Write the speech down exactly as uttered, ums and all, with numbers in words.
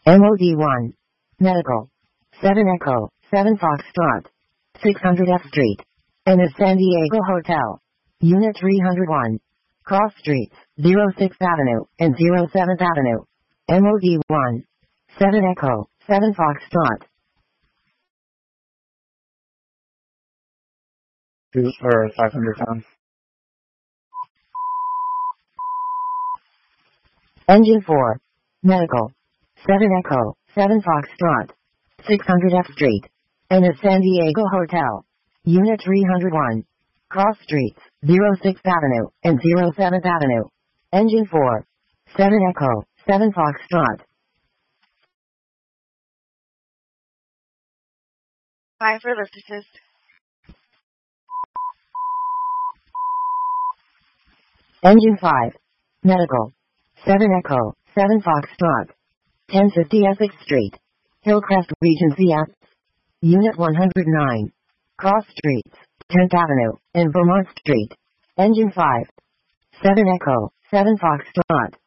M O D one. Medical. seven Echo, seven Foxtrot. six hundred F Street. N S San Diego Hotel. Unit three oh one. Cross Streets, oh sixth Avenue and oh seventh Avenue. M O D one. seven Echo, seven Foxtrot. Two for five hundred pounds. Engine four. Medical. seven Echo, seven Foxtrot. six hundred F Street. N S San Diego Hotel. Unit three oh one. Cross Streets, oh sixth Avenue and oh seventh Avenue. Engine four. seven Echo, seven Foxtrot. Five for lift assist. Engine five. Medical. seven Echo, seven Foxtrot. ten fifty Essex Street. Hillcrest Regency F. Unit one oh nine. Cross Streets, tenth Avenue and Vermont Street. Engine five. seven Echo, seven Foxtrot.